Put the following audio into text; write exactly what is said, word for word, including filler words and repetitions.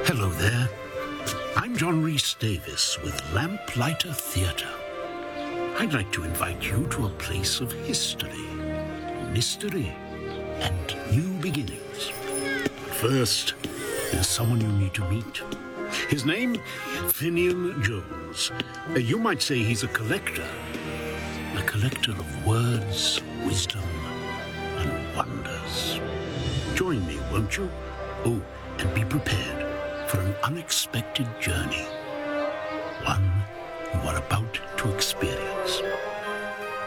Hello there. I'm John Rhys Davis with Lamplighter Theatre. I'd like to invite you to a place of history, mystery, and new beginnings. First, there's someone you need to meet. His name, Finian Jones. Uh, you might say he's a collector. A collector of words, wisdom, and wonders. Join me, won't you? Oh, and be prepared for an unexpected journey. One you are about to experience.